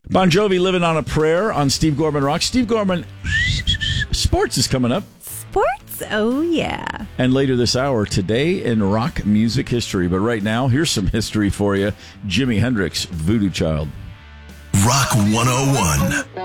Bon Jovi, Living on a Prayer on Steve Gorman Rock. Steve Gorman, sports is coming up. Sports? Oh, yeah. And later this hour, today in rock music history. But right now, here's some history for you. Jimi Hendrix, Voodoo Child. Rock 101.